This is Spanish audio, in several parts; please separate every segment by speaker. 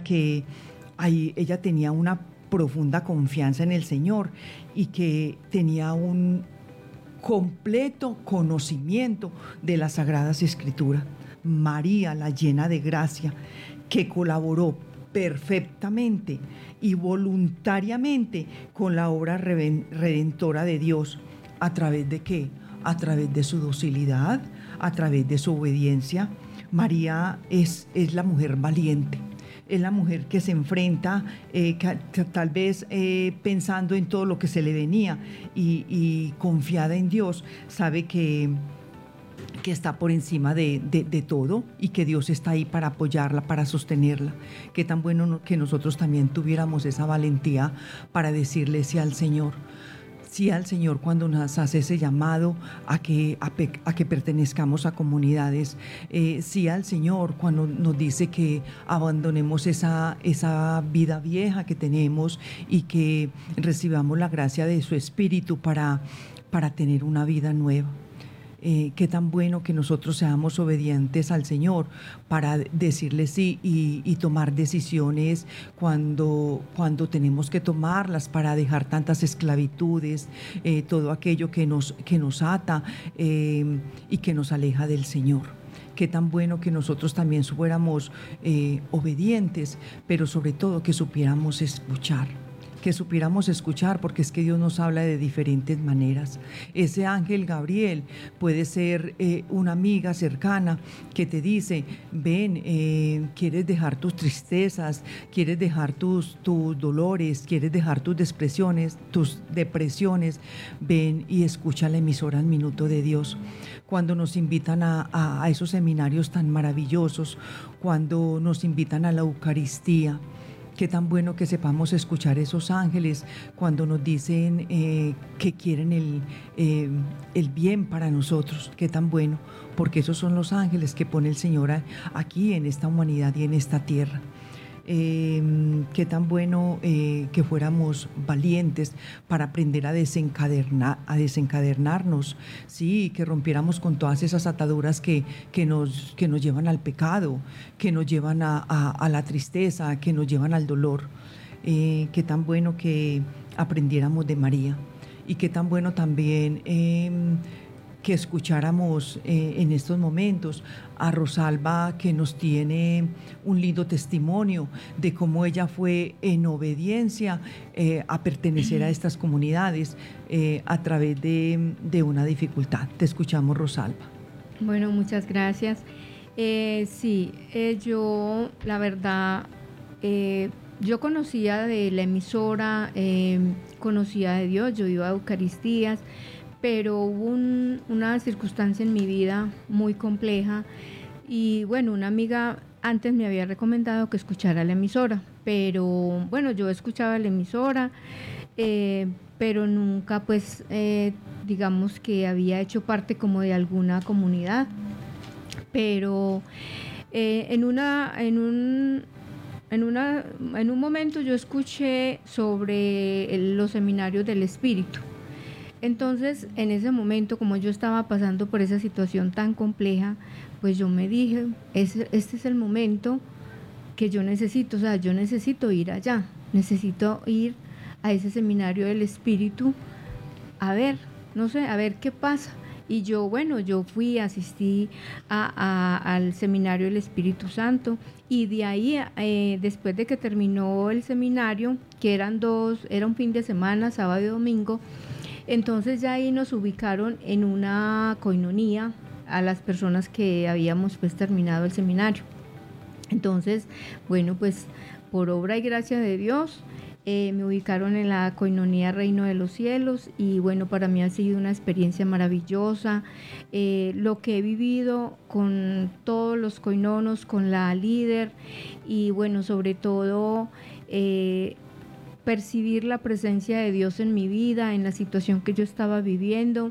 Speaker 1: que ahí ella tenía una profunda confianza en el Señor y que tenía un completo conocimiento de las Sagradas Escrituras. María, la llena de gracia, que colaboró perfectamente y voluntariamente con la obra redentora de Dios. ¿A través de qué? A través de su docilidad, a través de su obediencia. María es la mujer valiente. Es la mujer que se enfrenta, que tal vez pensando en todo lo que se le venía y confiada en Dios, sabe que está por encima de todo y que Dios está ahí para apoyarla, para sostenerla. Qué tan bueno que nosotros también tuviéramos esa valentía para decirle sí al Señor. Sí al Señor cuando nos hace ese llamado a que pertenezcamos a comunidades. Sí al Señor cuando nos dice que abandonemos esa vida vieja que tenemos y que recibamos la gracia de su Espíritu para tener una vida nueva. Qué tan bueno que nosotros seamos obedientes al Señor para decirle sí y tomar decisiones cuando tenemos que tomarlas, para dejar tantas esclavitudes, todo aquello que nos ata y que nos aleja del Señor. Qué tan bueno que nosotros también fuéramos obedientes, pero sobre todo que supiéramos escuchar. Que supiéramos escuchar, porque es que Dios nos habla de diferentes maneras. Ese ángel Gabriel puede ser una amiga cercana que te dice, ven, quieres dejar tus tristezas, quieres dejar tus dolores, quieres dejar tus depresiones, ven y escucha la emisora al Minuto de Dios. Cuando nos invitan a esos seminarios tan maravillosos, cuando nos invitan a la Eucaristía, qué tan bueno que sepamos escuchar esos ángeles cuando nos dicen que quieren el bien para nosotros. Qué tan bueno, porque esos son los ángeles que pone el Señor aquí en esta humanidad y en esta tierra. Qué tan bueno que fuéramos valientes para aprender a desencadenarnos, sí, que rompiéramos con todas esas ataduras que nos llevan al pecado, que nos llevan a la tristeza, que nos llevan al dolor. Qué tan bueno que aprendiéramos de María y qué tan bueno también que escucháramos en estos momentos a Rosalba, que nos tiene un lindo testimonio de cómo ella fue en obediencia a pertenecer a estas comunidades a través de una dificultad. Te escuchamos, Rosalba.
Speaker 2: Bueno, muchas gracias. Sí, yo, la verdad, yo conocía de la emisora, conocía de Dios, yo iba a Eucaristías, pero hubo una circunstancia en mi vida muy compleja y bueno, una amiga antes me había recomendado que escuchara la emisora, pero bueno, yo escuchaba la emisora, pero nunca pues digamos que había hecho parte como de alguna comunidad, pero en un momento yo escuché sobre los seminarios del Espíritu. Entonces, en ese momento, como yo estaba pasando por esa situación tan compleja, pues yo me dije, este es el momento que yo necesito, o sea, yo necesito ir allá, necesito ir a ese seminario del Espíritu a ver, no sé, a ver qué pasa. Y yo, bueno, yo asistí al seminario del Espíritu Santo y de ahí, después de que terminó el seminario, que era un fin de semana, sábado y domingo, entonces ya ahí nos ubicaron en una coinonía a las personas que habíamos pues terminado el seminario. Entonces, bueno, pues por obra y gracia de Dios, me ubicaron en la coinonía Reino de los Cielos y bueno, para mí ha sido una experiencia maravillosa. Lo que he vivido con todos los coinonos, con la líder y bueno, sobre todo percibir la presencia de Dios en mi vida, en la situación que yo estaba viviendo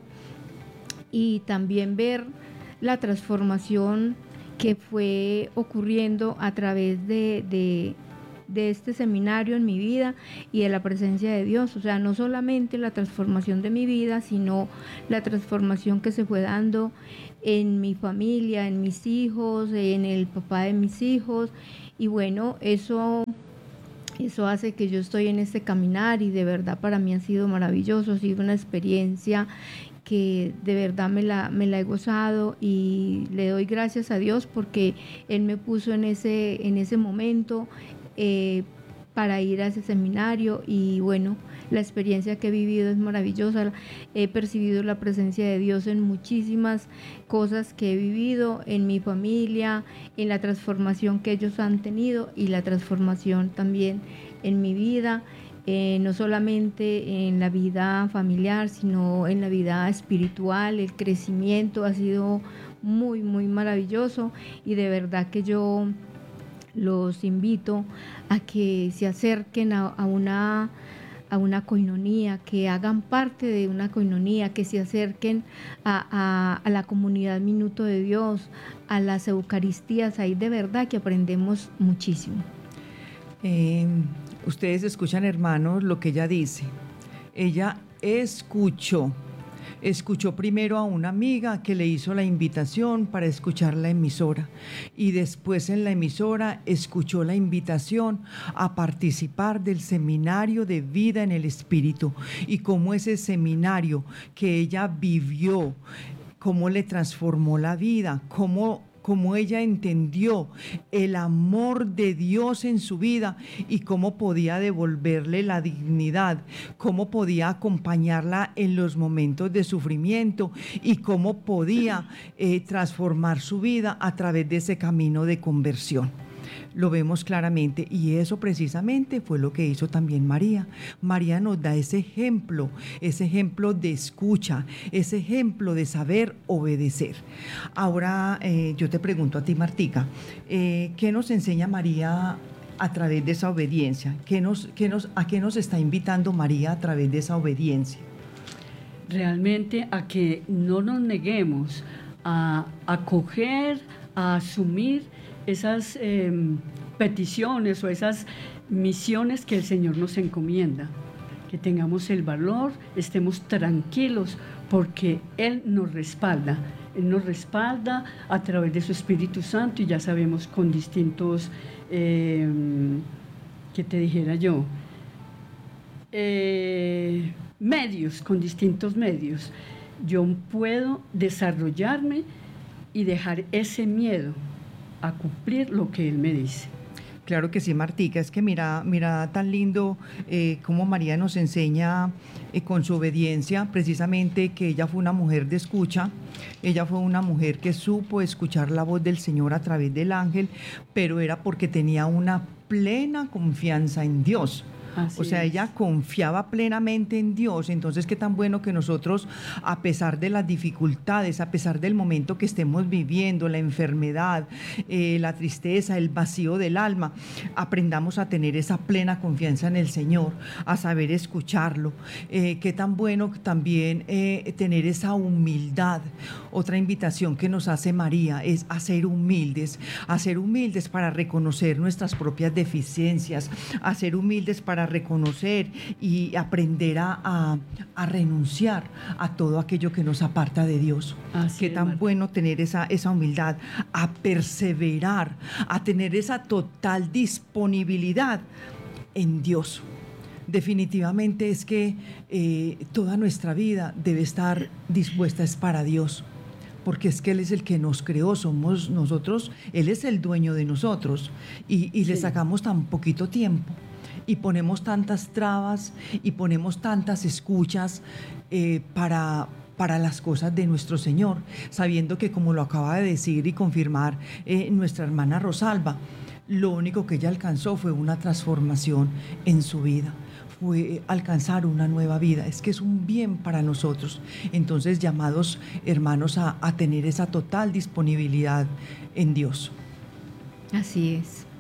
Speaker 2: y también ver la transformación que fue ocurriendo a través de este seminario en mi vida y de la presencia de Dios. O sea, no solamente la transformación de mi vida, sino la transformación que se fue dando en mi familia, en mis hijos, en el papá de mis hijos. Y bueno, eso hace que yo estoy en este caminar y de verdad para mí ha sido maravilloso, ha sido una experiencia que de verdad me la he gozado y le doy gracias a Dios porque Él me puso en ese momento para ir a ese seminario y bueno, la experiencia que he vivido es maravillosa. He percibido la presencia de Dios en muchísimas cosas que he vivido, en mi familia, en la transformación que ellos han tenido y la transformación también en mi vida. No solamente en la vida familiar, sino en la vida espiritual. El crecimiento ha sido muy, muy maravilloso y de verdad que yo los invito a que se acerquen a una coinonía, que hagan parte de una coinonía, que se acerquen a la comunidad Minuto de Dios, a las Eucaristías. Ahí de verdad que aprendemos muchísimo.
Speaker 1: Ustedes escuchan, hermanos, lo que ella dice. Ella escuchó primero a una amiga que le hizo la invitación para escuchar la emisora y después en la emisora escuchó la invitación a participar del seminario de vida en el Espíritu y cómo ese seminario que ella vivió, cómo le transformó la vida, cómo ella entendió el amor de Dios en su vida y cómo podía devolverle la dignidad, cómo podía acompañarla en los momentos de sufrimiento y cómo podía transformar su vida a través de ese camino de conversión. Lo vemos claramente y eso precisamente fue lo que hizo también María. María nos da ese ejemplo de escucha, ese ejemplo de saber obedecer. Ahora yo te pregunto a ti, Martica, ¿qué nos enseña María a través de esa obediencia? ¿A qué nos está invitando María a través de esa obediencia?
Speaker 3: Realmente a que no nos neguemos a acoger, a asumir esas peticiones o esas misiones que el Señor nos encomienda, que tengamos el valor, estemos tranquilos porque Él nos respalda a través de su Espíritu Santo y ya sabemos con distintos, ¿qué te dijera yo? Con distintos medios, yo puedo desarrollarme y dejar ese miedo a cumplir lo que Él me dice.
Speaker 1: Claro que sí, Martica, es que mira tan lindo cómo María nos enseña con su obediencia, precisamente que ella fue una mujer de escucha, ella fue una mujer que supo escuchar la voz del Señor a través del ángel, pero era porque tenía una plena confianza en Dios. O sea, ella confiaba plenamente en Dios. Entonces, qué tan bueno que nosotros, a pesar de las dificultades, a pesar del momento que estemos viviendo, la enfermedad, la tristeza, el vacío del alma, aprendamos a tener esa plena confianza en el Señor, a saber escucharlo. Qué tan bueno también tener esa humildad. Otra invitación que nos hace María es a ser humildes para reconocer nuestras propias deficiencias, a ser humildes para reconocer y aprender a renunciar a todo aquello que nos aparta de Dios. Qué tan bueno tener esa humildad, a perseverar, a tener esa total disponibilidad en Dios. Definitivamente es que toda nuestra vida debe estar dispuesta es para Dios, porque es que Él es el que nos creó, somos nosotros, Él es el dueño de nosotros y le sacamos tan poquito tiempo y ponemos tantas trabas y ponemos tantas escuchas para las cosas de nuestro Señor, sabiendo que, como lo acaba de decir y confirmar nuestra hermana Rosalba, lo único que ella alcanzó fue una transformación en su vida, fue alcanzar una nueva vida. Es que es un bien para nosotros. Entonces, llamados, hermanos, a tener esa total disponibilidad en Dios.
Speaker 2: Así es.